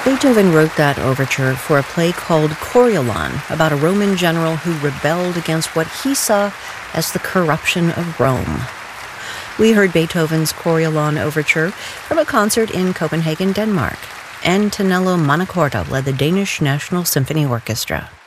Beethoven wrote that overture for a play called Coriolan, about a Roman general who rebelled against what he saw as the corruption of Rome. We heard Beethoven's Coriolan overture from a concert in Copenhagen, Denmark, and Tonello Manacorta led the Danish National Symphony Orchestra.